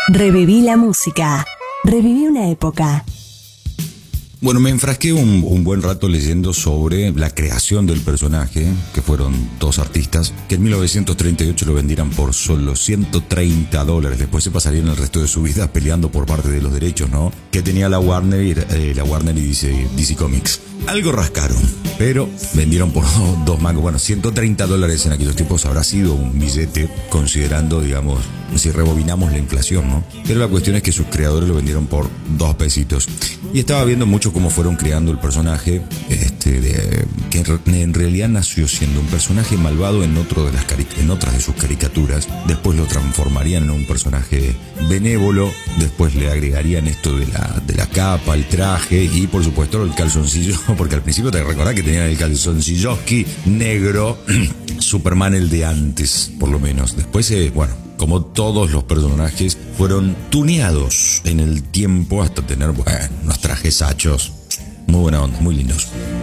Reviví la música. Reviví una época. Bueno, me enfrasqué un buen rato leyendo sobre la creación del personaje, que fueron dos artistas, que en 1938 lo vendieran por solo $130. Después se pasarían el resto de su vida peleando por parte de los derechos, ¿no? Que tenía la Warner y DC Comics. Algo rascaron, pero vendieron por dos mangos. Bueno, $130 en aquellos tiempos habrá sido un billete, considerando, digamos, si rebobinamos la inflación, ¿no? Pero la cuestión es que sus creadores lo vendieron por 2 pesitos. Y estaba viendo mucho cómo fueron creando el personaje, que en realidad nació siendo un personaje malvado en otras de sus caricaturas. Después lo transformarían en un personaje benévolo. Después le agregarían esto de la capa, el traje y por supuesto el calzoncillo, porque al principio te recordás que tenían el calzoncilloski negro, Superman el de antes, por lo menos. Después, como todos los personajes, fueron tuneados en el tiempo hasta tener, unos trajes hachos. Muy buena onda, muy lindos.